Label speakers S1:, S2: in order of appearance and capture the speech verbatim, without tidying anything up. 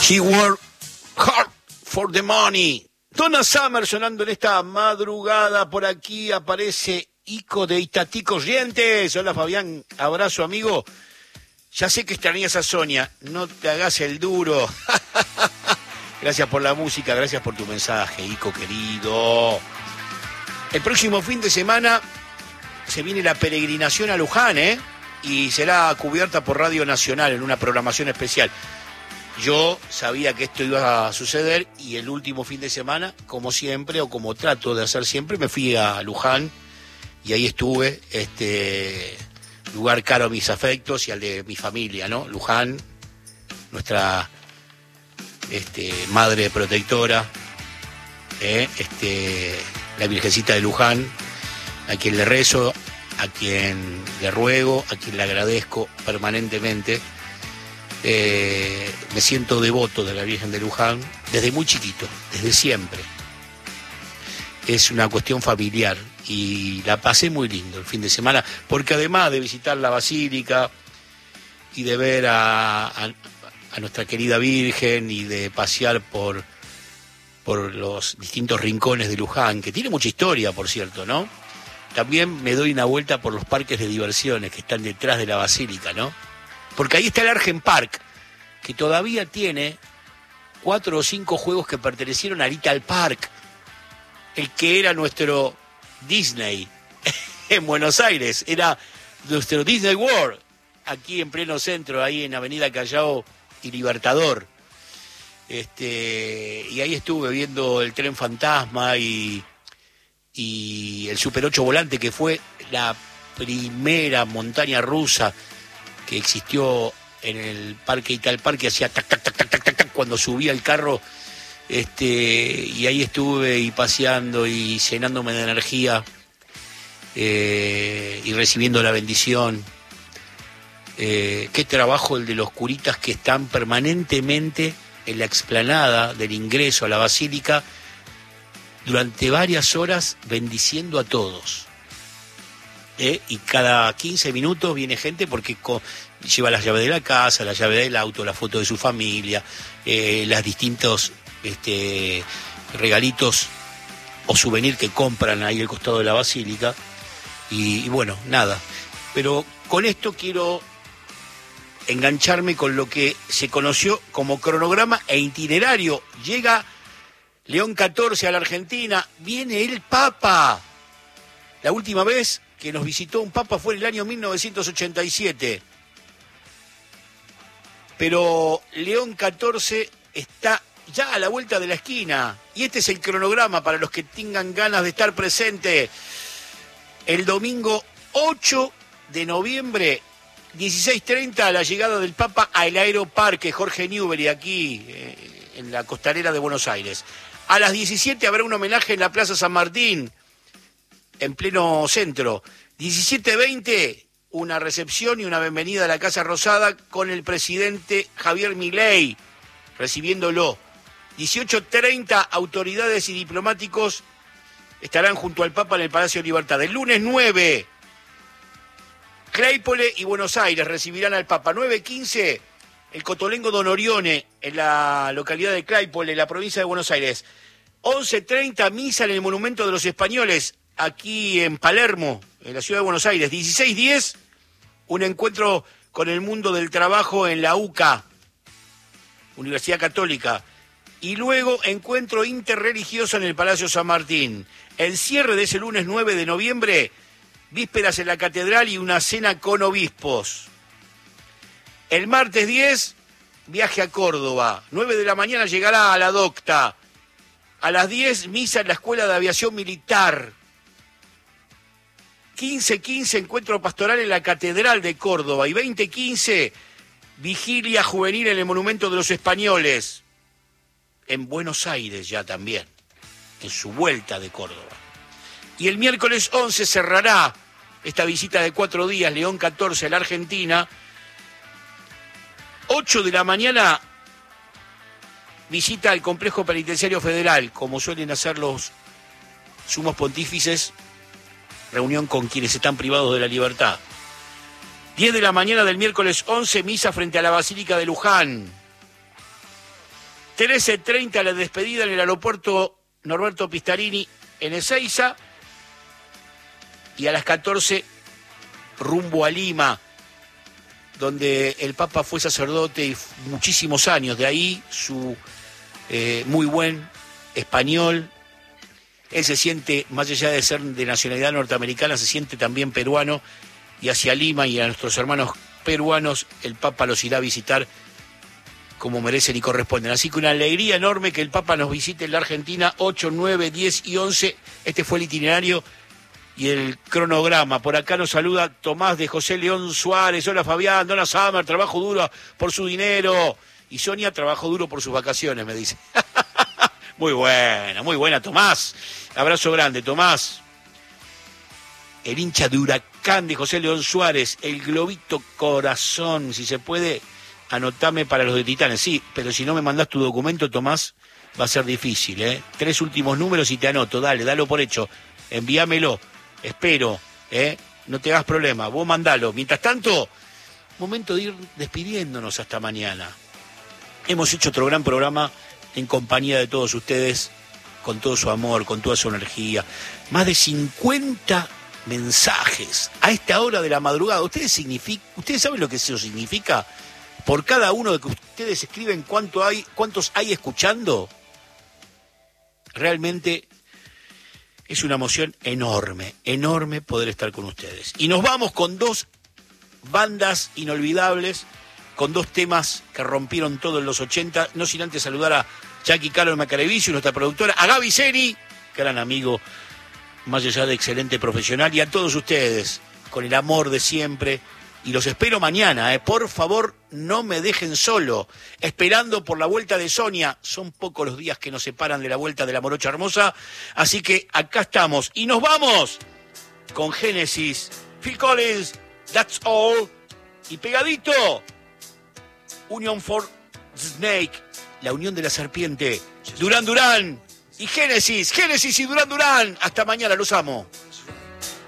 S1: He worked hard for the money. Donna Summer sonando en esta madrugada. Por aquí aparece Ico de Itatí Corrientes. Hola Fabián, abrazo amigo. Ya sé que extrañas a Sonia, no te hagas el duro. Gracias por la música, gracias por tu mensaje, Ico querido. El próximo fin de semana se viene la peregrinación a Luján, ¿eh? Y será cubierta por Radio Nacional en una programación especial. Yo sabía que esto iba a suceder y el último fin de semana, como siempre, o como trato de hacer siempre, me fui a Luján y ahí estuve, este lugar caro a mis afectos y al de mi familia, ¿no? Luján, nuestra este, madre protectora, ¿eh? este, la Virgencita de Luján, a quien le rezo, a quien le ruego, a quien le agradezco permanentemente. Eh, me siento devoto de la Virgen de Luján desde muy chiquito, desde siempre. Es una cuestión familiar y la pasé muy lindo el fin de semana, porque además de visitar la Basílica y de ver a, a, a nuestra querida Virgen y de pasear por, por los distintos rincones de Luján, que tiene mucha historia, por cierto, ¿no? También me doy una vuelta por los parques de diversiones que están detrás de la Basílica, ¿no? Porque ahí está el Argen Park, que todavía tiene cuatro o cinco juegos que pertenecieron a Little Park, el que era nuestro Disney en Buenos Aires, era nuestro Disney World, aquí en pleno centro, ahí en Avenida Callao y Libertador. Este, y ahí estuve viendo el Tren Fantasma y, y el Super ocho Volante, que fue la primera montaña rusa que existió en el parque Ital Parque, hacía tac, tac, tac, tac, tac, tac, tac, cuando subía el carro, este, y ahí estuve y paseando y llenándome de energía eh, y recibiendo la bendición. Eh, qué trabajo el de los curitas que están permanentemente en la explanada del ingreso a la Basílica durante varias horas bendiciendo a todos. Eh, y cada quince minutos viene gente porque co- lleva las llaves de la casa, la llave del auto, la foto de su familia, eh, los distintos este, regalitos o souvenir que compran ahí al costado de la Basílica. Y, y bueno, nada. Pero con esto quiero engancharme con lo que se conoció como cronograma e itinerario. Llega León catorce a la Argentina, viene el Papa. La última vez que nos visitó un papa fue en el año mil novecientos ochenta y siete. Pero León catorce está ya a la vuelta de la esquina. Y este es el cronograma para los que tengan ganas de estar presente. El domingo ocho de noviembre, dieciséis treinta, la llegada del Papa al Aeroparque Jorge Newbery, aquí eh, en la costanera de Buenos Aires. A las diecisiete habrá un homenaje en la Plaza San Martín, en pleno centro. diecisiete veinte, una recepción y una bienvenida a la Casa Rosada con el presidente Javier Milei, recibiéndolo. dieciocho treinta, autoridades y diplomáticos estarán junto al Papa en el Palacio de Libertad. El lunes nueve, Claypole y Buenos Aires recibirán al Papa. nueve quince, el Cotolengo Don Orione, en la localidad de Claypole, en la provincia de Buenos Aires. once treinta, misa en el Monumento de los Españoles, aquí en Palermo, en la ciudad de Buenos Aires. dieciséis diez, un encuentro con el mundo del trabajo en la U C A, Universidad Católica. Y luego encuentro interreligioso en el Palacio San Martín. El cierre de ese lunes nueve de noviembre, vísperas en la catedral y una cena con obispos. El martes diez, viaje a Córdoba. nueve de la mañana llegará a la Docta. A las diez, misa en la Escuela de Aviación Militar. quince quince, encuentro pastoral en la Catedral de Córdoba. Y veinte quince, vigilia juvenil en el Monumento de los Españoles. En Buenos Aires ya también, en su vuelta de Córdoba. Y el miércoles once cerrará esta visita de cuatro días, León catorce a la Argentina. ocho de la mañana, visita al Complejo Penitenciario Federal, como suelen hacer los sumos pontífices, reunión con quienes están privados de la libertad. diez de la mañana del miércoles once, misa frente a la Basílica de Luján. trece treinta la despedida en el aeropuerto Norberto Pistarini en Ezeiza. Y a las catorce rumbo a Lima, donde el Papa fue sacerdote y muchísimos años. De ahí su eh, muy buen español. Él se siente, más allá de ser de nacionalidad norteamericana, se siente también peruano. Y hacia Lima y a nuestros hermanos peruanos, el Papa los irá a visitar como merecen y corresponden. Así que una alegría enorme que el Papa nos visite en la Argentina, ocho, nueve, diez y once. Este fue el itinerario y el cronograma. Por acá nos saluda Tomás de José León Suárez. Hola Fabián, Donna Summer, trabajo duro por su dinero. Y Sonia, trabajo duro por sus vacaciones, me dice. Muy buena, muy buena, Tomás. Abrazo grande, Tomás. El hincha de Huracán de José León Suárez, el globito corazón, si se puede, anotame para los de Titanes. Sí, pero si no me mandás tu documento, Tomás, va a ser difícil, ¿eh? Tres últimos números y te anoto, dale, dalo por hecho. Envíamelo, espero, ¿eh? No te hagas problema, vos mandalo. Mientras tanto, momento de ir despidiéndonos hasta mañana. Hemos hecho otro gran programa en compañía de todos ustedes, con todo su amor, con toda su energía. Más de cincuenta mensajes a esta hora de la madrugada. ¿Ustedes, signific- ¿Ustedes saben lo que eso significa? Por cada uno de que ustedes escriben, ¿cuánto hay, cuántos hay escuchando? Realmente es una emoción enorme, enorme poder estar con ustedes. Y nos vamos con dos bandas inolvidables, con dos temas que rompieron todo en los ochenta, no sin antes saludar a Jackie Carol Macarevicio, nuestra productora, a Gaby Seri, gran amigo, más allá de excelente profesional, y a todos ustedes, con el amor de siempre. Y los espero mañana, ¿eh? Por favor, no me dejen solo, esperando por la vuelta de Sonia. Son pocos los días que nos separan de la vuelta de la Morocha Hermosa, así que acá estamos. Y nos vamos con Génesis, Phil Collins, That's All, y pegadito, Union for Snake, la unión de la serpiente, Duran Duran y Génesis, Génesis y Duran Duran. Hasta mañana, los amo.